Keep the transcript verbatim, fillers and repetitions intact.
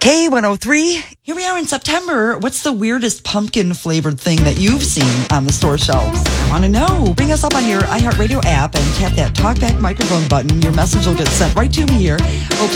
K one oh three, here we are in September. What's the weirdest pumpkin flavored thing that you've seen on the store shelves? I want to know. Bring us up on your iHeartRadio app and tap that talkback microphone button. Your message will get sent right to me here. We'll play